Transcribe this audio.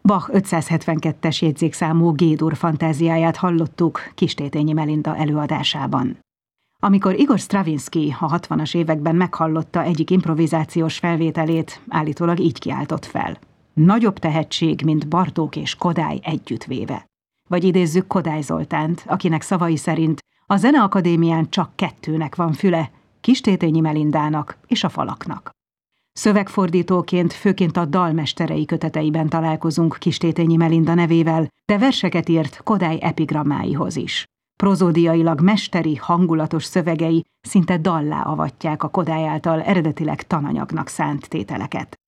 Bach 572-es jegyzékszámú G-dur fantáziáját hallottuk Kistétényi Melinda előadásában. Amikor Igor Stravinsky a 60-as években meghallotta egyik improvizációs felvételét, állítólag így kiáltott fel: nagyobb tehetség, mint Bartók és Kodály együttvéve. Vagy idézzük Kodály Zoltánt, akinek szavai szerint a Zeneakadémián csak kettőnek van füle, Kistétényi Melindának és a falaknak. Szövegfordítóként főként a dalmesterei köteteiben találkozunk Kistétényi Melinda nevével, de verseket írt Kodály epigrammáihoz is. Prozódiailag mesteri, hangulatos szövegei szinte dallá avatják a Kodály által eredetileg tananyagnak szánt tételeket.